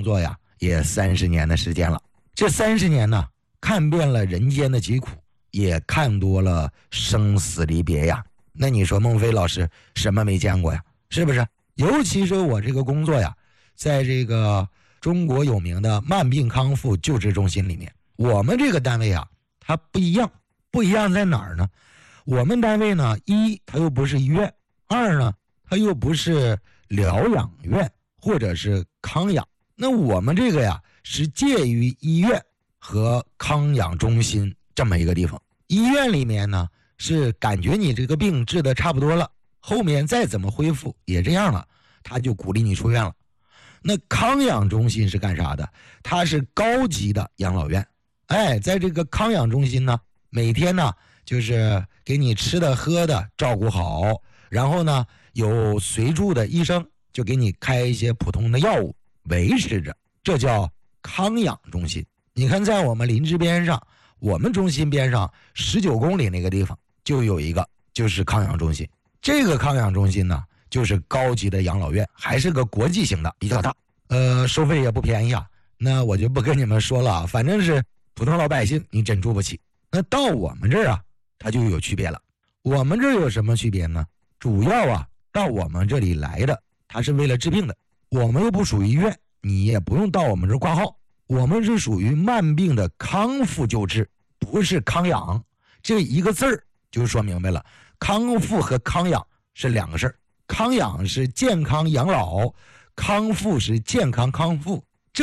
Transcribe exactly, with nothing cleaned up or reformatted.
工作呀，也三十年的时间了。这三十年呢，看遍了人间的疾苦，也看多了生死离别呀。那你说孟非老师什么没见过呀？是不是？尤其是我这个工作呀，在这个中国有名的慢病康复救治中心里面，我们这个单位啊，它不一样。不一样在哪儿呢？我们单位呢，一它又不是医院，二呢它又不是疗养院或者是康养。那我们这个呀是介于医院和康养中心这么一个地方。医院里面呢是感觉你这个病治得差不多了，后面再怎么恢复也这样了，他就鼓励你出院了。那康养中心是干啥的？它是高级的养老院。哎，在这个康养中心呢，每天呢就是给你吃的喝的照顾好，然后呢有随住的医生就给你开一些普通的药物维持着，这叫康养中心。你看在我们林芝边上，我们中心边上十九公里那个地方就有一个，就是康养中心。这个康养中心呢就是高级的养老院，还是个国际型的，比较大，呃收费也不便宜啊。那我就不跟你们说了，反正是普通老百姓你真住不起。那到我们这儿啊它就有区别了。我们这儿有什么区别呢？主要啊到我们这里来的它是为了治病的，我们又不属于医院，你也不用到我们这儿挂号，我们是属于慢病的康复救治，不是康养。这一个字儿就说明白了，康复和康养是两个事儿。康养是健康养老，康复是健康康复，